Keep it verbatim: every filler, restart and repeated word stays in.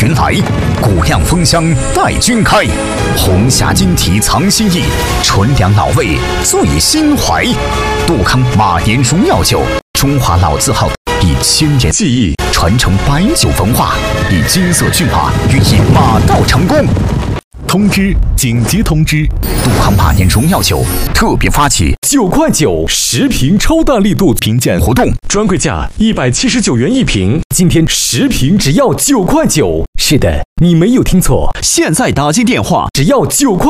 人来，古酿风香待君开。红霞金蹄藏新意，纯粮老味醉心怀。杜康马年荣耀酒，中华老字号，以千年技艺传承白酒文化，以金色骏马寓意马到成功。通知！紧急通知！杜康马年荣耀酒特别发起九块九十瓶超大力度评鉴活动，专柜价一百七十九元一瓶，今天十瓶只要九块九。是的，你没有听错，现在打进电话只要九块。